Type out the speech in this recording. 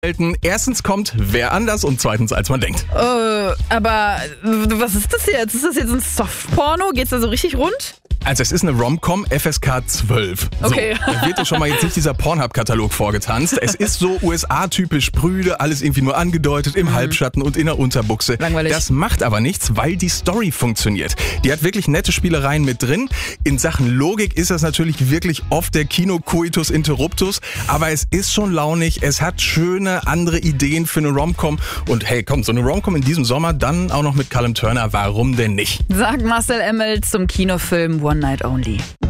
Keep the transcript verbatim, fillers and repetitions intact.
Erstens kommt wer anders und zweitens als man denkt. Äh, aber was ist das jetzt? Ist das jetzt ein Softporno? Geht's da so richtig rund? Also es ist eine Rom-Com F S K zwölf. So, Okay. Da wird dir schon mal jetzt nicht dieser Pornhub-Katalog vorgetanzt. Es ist so U S A-typisch prüde, alles irgendwie nur angedeutet, im mhm. Halbschatten und in der Unterbuchse. Langweilig. Das macht aber nichts, weil die Story funktioniert. Die hat wirklich nette Spielereien mit drin. In Sachen Logik ist das natürlich wirklich oft der Kino-Coitus Interruptus, aber es ist schon launig, es hat schöne andere Ideen für eine Rom-Com und hey, komm, so eine Rom-Com in diesem Sommer, dann auch noch mit Callum Turner, warum denn nicht? Sagt Marcel Emmel zum Kinofilm One Night Only.